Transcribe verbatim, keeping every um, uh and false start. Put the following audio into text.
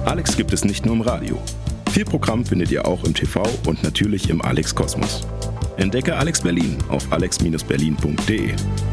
Alex gibt es nicht nur im Radio. Viel Programm findet ihr auch im T V und natürlich im Alex Kosmos. Entdecke Alex Berlin auf alex Bindestrich berlin Punkt de.